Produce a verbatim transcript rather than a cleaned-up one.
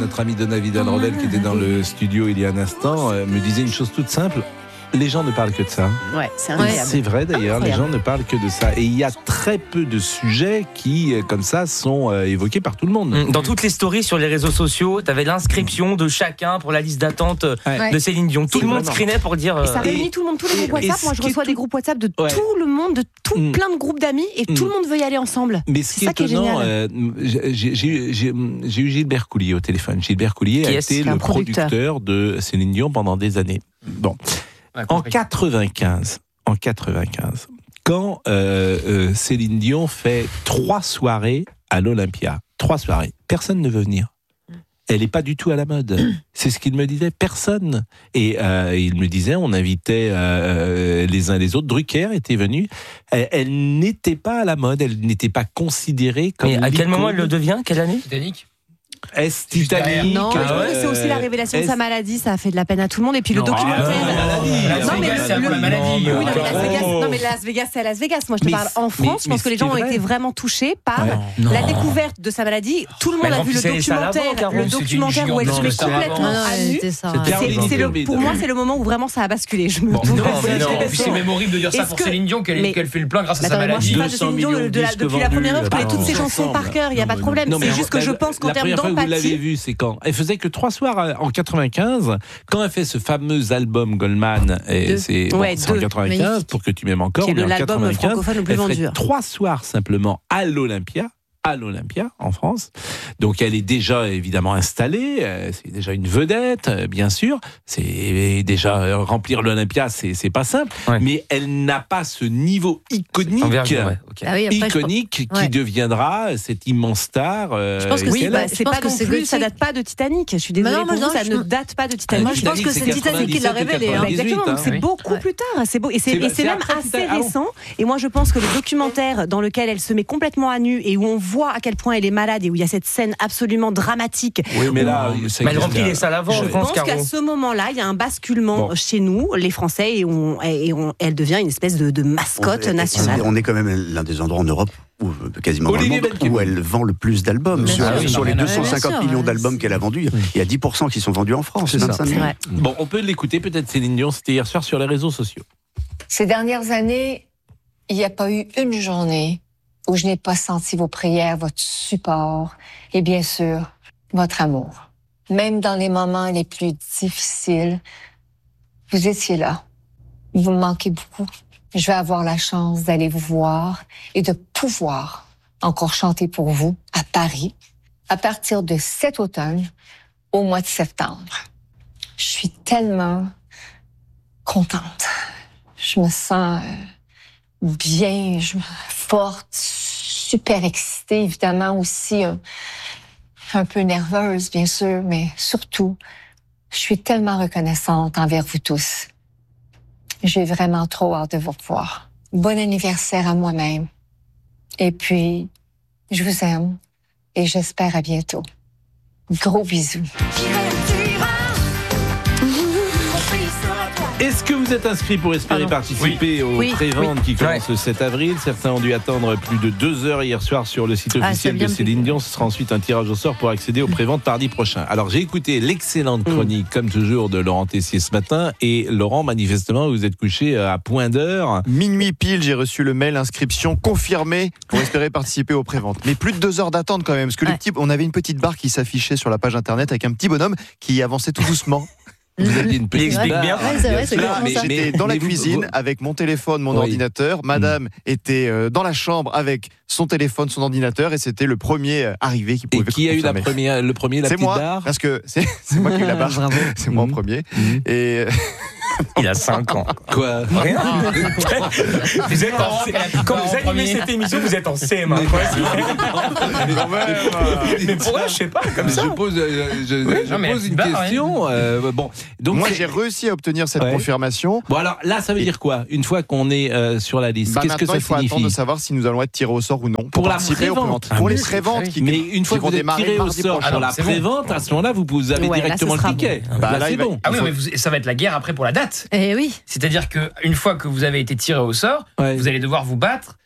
notre ami Donat Vidal-Rodel, qui était dans le studio il y a un instant, euh, me disait une chose toute simple. Les gens ne parlent que de ça. Ouais, c'est incroyable. C'est vrai d'ailleurs, incroyable. Les gens ne parlent que de ça. Et il y a très peu de sujets qui, comme ça, sont euh, évoqués par tout le monde. Dans toutes les stories sur les réseaux sociaux, tu avais l'inscription de chacun pour la liste d'attente ouais. de Céline Dion. Tout c'est le monde screenait pour dire... Euh... Et ça réunit tout le monde, tous les groupes WhatsApp. Moi, je reçois tout... des groupes WhatsApp de ouais. tout le monde, de tout, mm. plein de groupes d'amis, et mm. tout le monde veut y aller ensemble. Mais ce qui est étonnant, euh, j'ai, j'ai, j'ai, j'ai eu Gilbert Coulier au téléphone. Gilbert Coulier qui a été le producteur. producteur de Céline Dion pendant des années. Bon. En quatre-vingt-quinze, en quatre-vingt-quinze, quand euh, euh, Céline Dion fait trois soirées à l'Olympia, trois soirées, personne ne veut venir. Elle n'est pas du tout à la mode. C'est ce qu'il me disait, personne. Et euh, il me disait, on invitait euh, les uns les autres. Drucker était venu. Elle, elle n'était pas à la mode, elle n'était pas considérée comme. Mais à quel moment elle le devient? Quelle année? Titanic. Est Titanic. Non, je pense que c'est aussi la révélation de sa maladie, ça a fait de la peine à tout le monde. Et puis le documentaire. Non, mais c'est pour la maladie. Oui, non, mais Las Vegas, non, mais Las Vegas, c'est à Las Vegas. Moi, je te parle en France. Je pense que les gens ont été vraiment touchés par la découverte de sa maladie. Tout le monde a vu le documentaire, le documentaire où elle se met complètement à nu. Pour moi, c'est le moment où vraiment ça a basculé. Je me trompe. C'est même horrible de dire ça pour Céline Dion, qu'elle fait le plein grâce à sa maladie. Moi, je suis fan de Céline Dion depuis la première heure. Je connais toutes ses chansons par cœur. Il n'y a pas de problème. C'est juste que je pense qu'en termes d'empathie. Vous l'avez vu, c'est quand elle faisait que trois soirs en quatre-vingt-quinze, quand elle fait ce fameux album Goldman, et de, c'est bon, ouais, en quatre-vingt-quinze, magnifique. Pour que tu m'aimes encore, mais en quatre-vingt-quinze, elle fait trois soirs simplement à l'Olympia. à l'Olympia, en France. Donc, elle est déjà, évidemment, installée. C'est déjà une vedette, bien sûr. C'est déjà, remplir l'Olympia, c'est, c'est pas simple. Ouais. Mais elle n'a pas ce niveau iconique, ouais, okay. ah oui, après, iconique pense... qui ouais. deviendra cette immense star. Euh, je pense que c'est, bah, c'est pas non plus, ça date pas de Titanic. Je suis désolée non, pour non, vous, ça je... ne date pas de Titanic. Moi, je pense que c'est Titanic qui l'a révélé. Hein. Exactement, hein, c'est oui. beaucoup ouais. plus tard. C'est beau. Et c'est, c'est, et c'est, c'est même assez récent. Et moi, je pense que le documentaire dans lequel elle se met complètement à nu et où on voit à quel point elle est malade et où il y a cette scène absolument dramatique. Oui, mais là, c'est mais elle remplit les salles avant. Je, je pense, pense qu'à ce moment-là, il y a un basculement bon. chez nous, les Français, et, on, et on, elle devient une espèce de, de mascotte on est, nationale. On est quand même l'un des endroits en Europe où, quasiment dans le monde, où elle vend le plus d'albums. Sur, ah oui, sur les deux cent cinquante sûr, millions d'albums ouais. qu'elle a vendus, il y a dix pour cent qui sont vendus en France. C'est, c'est vrai. Bon, on peut l'écouter peut-être, Céline Dion, c'était hier soir sur les réseaux sociaux. Ces dernières années, il n'y a pas eu une journée où je n'ai pas senti vos prières, votre support et bien sûr, votre amour. Même dans les moments les plus difficiles, vous étiez là. Vous me manquez beaucoup. Je vais avoir la chance d'aller vous voir et de pouvoir encore chanter pour vous à Paris à partir de cet automne au mois de septembre. Je suis tellement contente. Je me sens bien, je me forte, super excitée, évidemment aussi un, un peu nerveuse, bien sûr, mais surtout, je suis tellement reconnaissante envers vous tous. J'ai vraiment trop hâte de vous revoir. Bon anniversaire à moi-même. Et puis, je vous aime et j'espère à bientôt. Gros bisous. Est-ce que vous êtes inscrit pour espérer Pardon. participer oui. aux oui. préventes oui. qui commencent ouais. le sept avril? Certains ont dû attendre plus de deux heures hier soir sur le site officiel ah, de Céline Dion. Ce sera ensuite un tirage au sort pour accéder aux préventes mardi prochain. Alors, j'ai écouté l'excellente chronique, mmh. comme toujours, de Laurent Tessier ce matin. Et Laurent, manifestement, vous êtes couché à point d'heure. Minuit pile, j'ai reçu le mail inscription confirmée pour espérer participer aux préventes. Mais plus de deux heures d'attente quand même. Parce que ouais. le petit, on avait une petite barre qui s'affichait sur la page internet avec un petit bonhomme qui avançait tout doucement. Vous aviez une petite explique bien. Ouais, c'est vrai, c'est là, mais j'étais dans la cuisine vous... avec mon téléphone, mon oui. ordinateur. Madame mmh. était euh, dans la chambre avec son téléphone, son ordinateur, et c'était le premier arrivé qui pouvait. Et qui a eu la première, le premier la c'est petite moi, barre? Parce que c'est, c'est moi qui ai eu la barre. Bravo. C'est moi mmh. en premier. Mmh. Et il a cinq ans. Quoi? Rien. Vous êtes en C... Quand vous animez cette émission, vous êtes en C M un. Mais pourquoi je sais pas comme ça? Je pose, je, oui, je non, pose une barre, question. Ouais. Euh, bon, donc moi c'est... j'ai réussi à obtenir cette ouais. confirmation. Bon alors là, ça veut dire quoi? Une fois qu'on est euh, sur la liste, bah, qu'est-ce que ça il faut signifie? attendre de savoir si nous allons être tirés au sort ou non pour, pour participer la aux préventes. Pour les préventes qui mais une fois que vous êtes tiré au sort pour la prévente, à ce moment-là, vous avez directement le ticket. Là, c'est bon. Ah oui, mais ça va être la guerre après pour la date. Eh oui. C'est-à-dire qu'une fois que vous avez été tiré au sort, ouais. vous allez devoir vous battre